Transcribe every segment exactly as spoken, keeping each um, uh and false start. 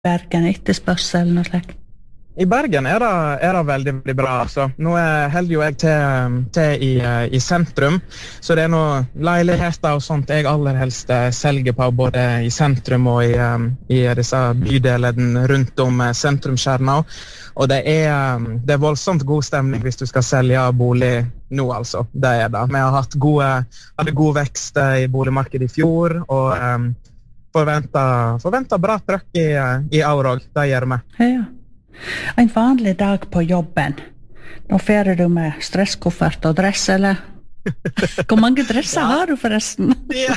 Bergen etterspørsel og slik? I Bergen er det, er det veldig, veldig bra. Altså. Nå holder jo jeg til, til i, i sentrum, så det er noen leiligheter og sånt jeg aller helst selger på, både i sentrum og i, i disse bydelene rundt om sentrumskjerna. Og det er, det er voldsomt god stemning hvis du skal selge bolig nå, altså. Det er det. Vi har hatt gode, hadde god vekst i boligmarkedet i fjor, og um, forventer, forventer bra trøkk i, i år også. Det gjør vi. Ja. En vanlig dag på jobben. Nå ferer du med stresskoffert og dress, eller? Hvor mange dresser har du forresten? Ja.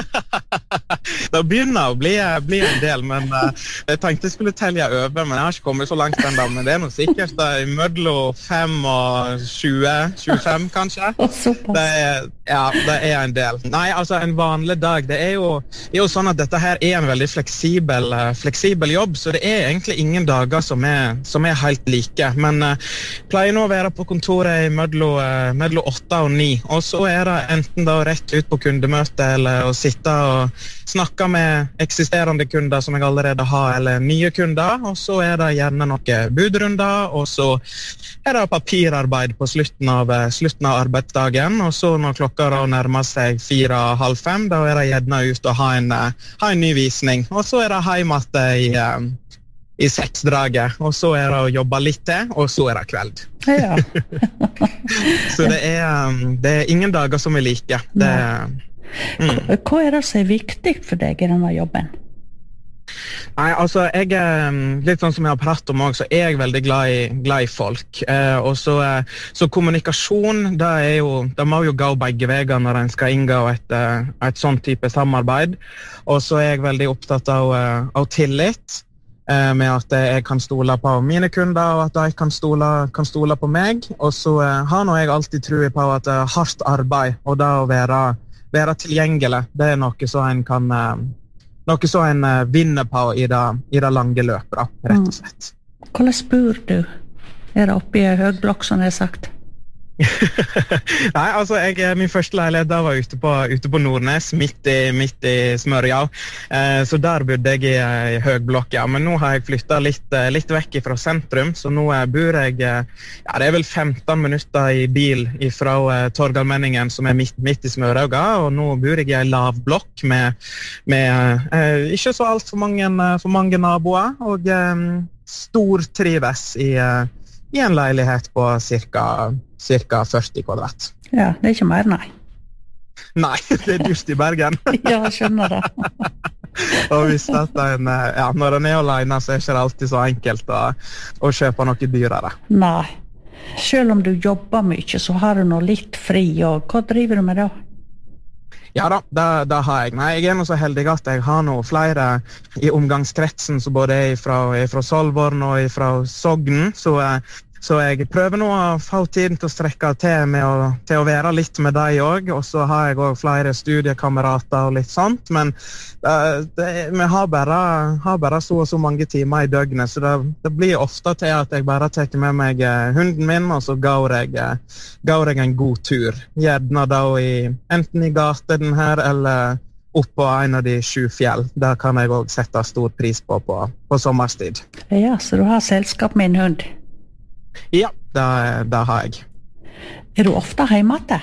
Det begynner å bli, bli en del, men uh, jeg tenkte jeg skulle telle over, men jeg har ikke kommet så langt enda, men det er noe sikkert da, i mellom fem og tjue, tjuefem kanskje. Det er, ja, det er en del. Nei, altså en vanlig dag, det er jo, det er jo sånn at dette her er en veldig fleksibel, uh, fleksibel jobb, så det er egentlig ingen dager som er, som er helt like, men uh, pleier nå å være på kontoret i mellom, uh, mellom åtte og ni, og så er det enten da rett ut på kundemøte eller å sitte og snakke med eksisterende kunder som jeg allerede har, eller nye kunder, og så er det gjerne noen budrunder, og så er det papirarbeid på slutten av, slutten av arbeidsdagen, og så når klokka da nærmer seg fire, halv fem, da er det gjerne ut og ha en, ha en ny visning, og så er det hjemme i i seksdraget, og så er det å jobbe litt til, og så er det kveld. Ja. Så det er, det er ingen dager som er like. Det, mm. Hva er det som er viktig for deg i denne jobben? Nei, altså, jeg er litt sånn som jeg har pratet om også, så er jeg veldig glad i, glad i folk. Eh, og så, så kommunikasjon, det, er jo, det må jo gå begge veier når en skal inngå et, et sånn type samarbeid. Og så er jeg veldig opptatt av, av tillit. Med at jeg kan stole på mine kunder, og at de kan stole, kan stole på meg. Og så har nå jeg alltid troet på at hardt arbeid, og det å være, være tilgjengelig, det er noe som en kan noe som en vinner på i det, i det lange løpet, rett og slett. Hvordan bor du? Er det oppe i høgblokk, som jeg har sagt? Nei, altså jeg, min første leilighet da var ute på, ute på Nordnes, midt i, midt i Smørja, eh, så der bodde jeg i, i høgblokk, ja. Men nå har jeg flyttet litt, litt vekk fra sentrum, så nå bor jeg, ja, det er vel femten minutter i bil fra uh, Torgallmenningen, som er midt, midt i Smørauga, og nå bor jeg i en lav blokk med, med uh, ikke så alt for mange, for mange naboer, og um, stor trives i, uh, i en leilighet på cirka cirka førti kvadrat. Ja, det er ikke mer, nei. Nei, det er dyrt i Bergen. Ja, jeg skjønner det. Og hvis at en, ja, når en er alene, så er det ikke alltid så enkelt å, å kjøpe noe dyrere. Nei. Selv om du jobber mye, så har du noe litt fri, og hva driver du med da? Ja da, det, det har jeg. Nei, jeg er nå så heldig at jeg har noe flere i omgangskretsen, så både er fra, er fra Solvorn og fra Sogn, så Så jeg prøver nå å få tiden til å strekke til med å, til å være litt med deg også, og så har jeg også flere studiekamerater og litt sånt, men uh, det, vi har bare, har bare så og så mange timer i døgnet, så det, det blir ofte til at jeg bare tar med meg uh, hunden min, og så går jeg, uh, går jeg en god tur. Gjerne da i, enten i gaten her, eller opp på en av de sju fjell. Der kan jeg også sette stor pris på på, på sommerstid. Ja, så du har selskap med en hund? Ja, det, det har jeg. Er du ofte hjemme til?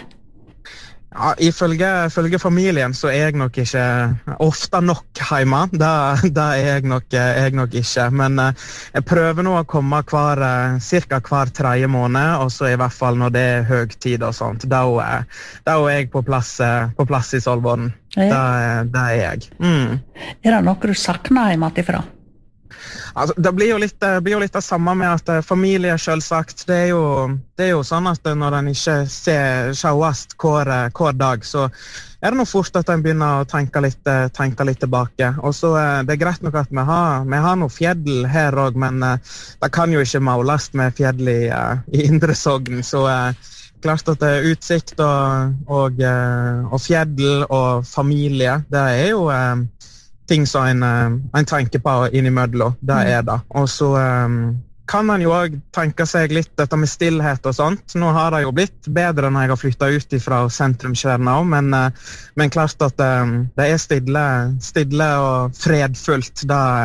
Ja, ifølge, ifølge familien så er jeg nok ikke ofte nok hjemme. Det, det er jeg nok, jeg nok ikke. Men jeg prøver nå å komme hver, cirka hver tredje måned, og så i hvert fall når det er høgtid og sånt. Da, da er jeg på plass, på plass i Solvorn. Ja. Det, det er jeg. Mm. Er det noe du savner hjemme ifra? Altså, det blir jo litt, det blir jo litt det samme med at familie selvsagt, det er jo, det er jo sånn at når den ikke ser sjauast hver, hver dag, så er det nå fort at den begynner å tenke litt, tenke litt tilbake. Og så det er greit nok at vi har, vi har noe fjell her også, men det kan jo ikke måles med fjell i, i Indre Sogn, så klart at det er utsikt og, og, og fjell og familie, det er jo ting som en, en tenker på innimellom, det er det. Og så um, kan man jo også tenke seg litt dette med stillhet og sånt. Nå har det jo blitt bedre når jeg har flyttet ut fra sentrumskjerna, men, uh, men klart at um, det er stille, stille og fredfullt, det,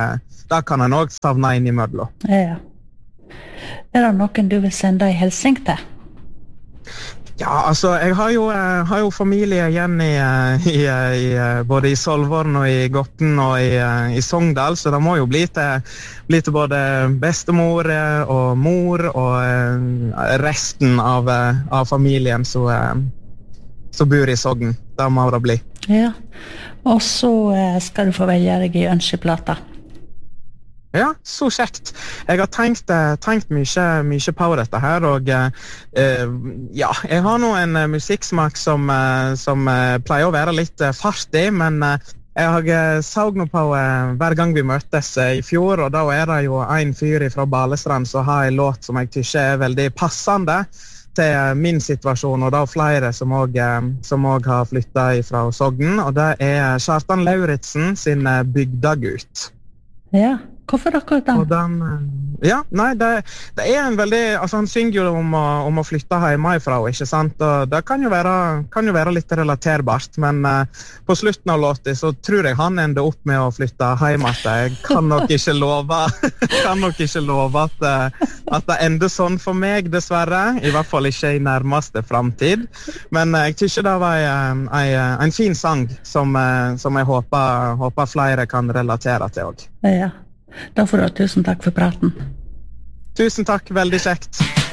da kan en også savne inn i mødlo. Ja. Er det noen du vil sende i hilsing til? Ja, altså, jeg har jo, uh, har jo familie igjen i, uh, i, uh, i uh, både i Solvorn og i Gotten og i, uh, i Sogndal, så det må jo bli til, bli til både bestemor uh, og mor og uh, resten av, uh, av familien som uh, som bor i Sogn. Det må det bli. Ja, og så uh, skal du få velge deg i ønskeplata. Ja, så kjekt. Jeg har tenkt, tenkt mye, mye på dette her, og eh, ja, jeg har nå en musikksmak som, som pleier å være litt fartig, men jeg har saug noe på hver gang vi møtes i fjor, og da er det jo en fyr fra Balestrand som har en låt som jeg tykker er veldig passende til min situasjon, og da flere som også, som også har flyttet fra Sogn, og det er Kjartan Lauritsen sin Bygdagut. Ja. Hvorfor akkurat den? Og den ja, nei, det, det er en veldig, altså han synger jo om å, om å flytte hjemmefra, ikke sant? Og det kan jo være, kan jo være litt relaterbart, men uh, på slutten av låten så tror jeg han ender opp med å flytte hjem at jeg kan nok ikke love, kan nok ikke love at, uh, at det ender sånn for meg, dessverre, i hvert fall ikke i nærmeste fremtid, men uh, jeg tykker det var en, en, en fin sang som, uh, som jeg håper, håper flere kan relatere til også. Ja. Da får du tusen takk for praten. Tusen takk, veldig kjekt.